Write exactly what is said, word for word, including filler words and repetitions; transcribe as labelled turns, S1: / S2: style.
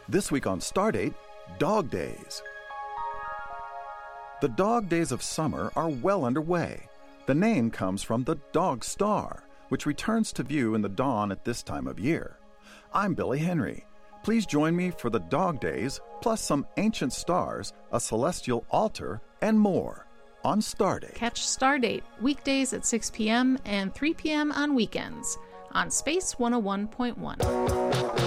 S1: This week on Stardate, Dog Days. The dog days of summer are well underway. The name comes from the dog star, which returns to view in the dawn at this time of year. I'm Billy Henry. Please join me for the dog days, plus some ancient stars, a celestial altar, and more on Stardate.
S2: Catch Stardate weekdays at six p.m. and three p.m. on weekends on Space one oh one point one.